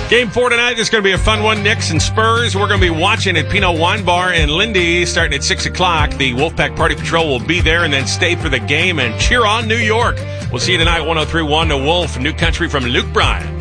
Game 4 tonight. This is going to be a fun one. Knicks and Spurs. We're going to be watching at Pinot Wine Bar in Lindy starting at 6 o'clock. The Wolfpack Party Patrol will be there and then stay for the game and cheer on New York. We'll see you tonight, 103.1 The Wolf, New Country from Luke Bryan.